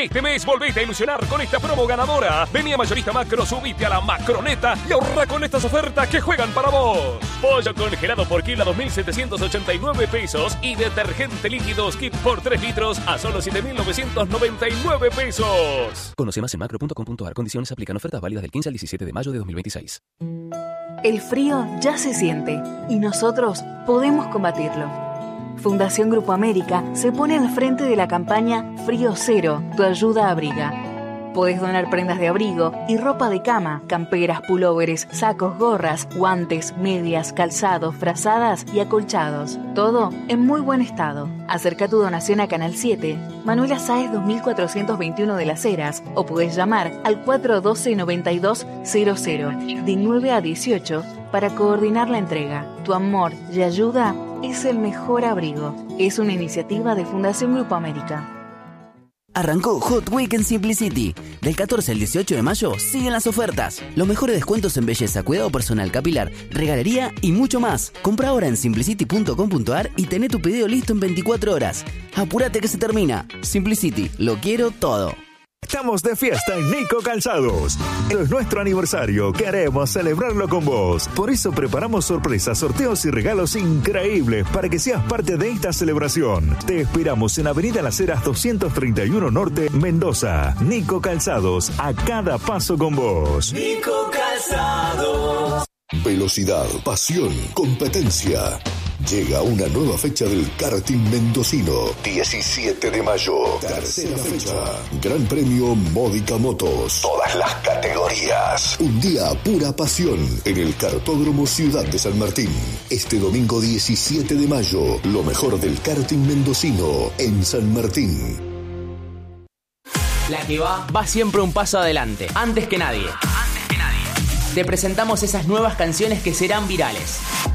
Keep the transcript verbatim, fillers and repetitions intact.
Este mes volvete a ilusionar con esta promo ganadora. Vení a Mayorista Macro, subite a la Macroneta y ahorra con estas ofertas que juegan para vos. Pollo congelado por kilo a dos mil setecientos ochenta y nueve pesos y detergente líquido Skip por tres litros a solo siete mil novecientos noventa y nueve pesos. Conoce más en macro punto com punto a r. Condiciones aplican. Ofertas válidas del quince al diecisiete de mayo de dos mil veintiséis. El frío ya se siente y nosotros podemos combatirlo. Fundación Grupo América se pone al frente de la campaña Frío Cero, tu ayuda abriga. Podés donar prendas de abrigo y ropa de cama, camperas, pulóveres, sacos, gorras, guantes, medias, calzados, frazadas y acolchados. Todo en muy buen estado. Acerca tu donación a Canal siete, Manuela Sáez dos mil cuatrocientos veintiuno de Las Heras, o podés llamar al cuatro uno dos, noventa y dos cero cero de nueve a dieciocho para coordinar la entrega. Tu amor y ayuda es el mejor abrigo. Es una iniciativa de Fundación Grupo América. Arrancó Hot Week en Simplicity. Del catorce al dieciocho de mayo siguen las ofertas. Los mejores descuentos en belleza, cuidado personal, capilar, regalería y mucho más. Compra ahora en simplicity punto com punto a r y tené tu pedido listo en veinticuatro horas. Apúrate que se termina. Simplicity, lo quiero todo. Estamos de fiesta en Nico Calzados. Es nuestro aniversario, queremos celebrarlo con vos. Por eso preparamos sorpresas, sorteos y regalos increíbles para que seas parte de esta celebración. Te esperamos en Avenida Las Heras doscientos treinta y uno Norte, Mendoza. Nico Calzados, a cada paso con vos. Nico Calzados. Velocidad, pasión, competencia. Llega una nueva fecha del karting mendocino, diecisiete de mayo, tercera fecha. Gran premio Módica Motos, todas las categorías. Un día pura pasión en el Kartódromo Ciudad de San Martín. Este domingo diecisiete de mayo, lo mejor del karting mendocino en San Martín. La que va, va siempre un paso adelante, antes que nadie. Antes que nadie. Te presentamos esas nuevas canciones que serán virales.